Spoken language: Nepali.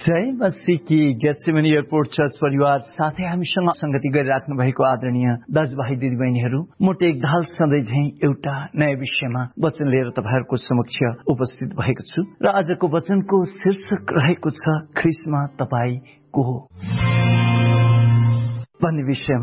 जय मसीह की। गेत्सेमनी एयरपोर्ट चर्च परिवार साथै हामीसँग संगति गरिराख्नु भएको आदरणीय दाजुभाइ दिदीबहिनीहरू, म टेकदाल सधैँ झैं एउटा नयाँ विषयमा वचन लिएर तपाईहरुको समक्ष उपस्थित भएको छु र आजको वचनको शीर्षक रहेको छ ख्रीष्टमा तपाईँ को हो भन्ने विषयमा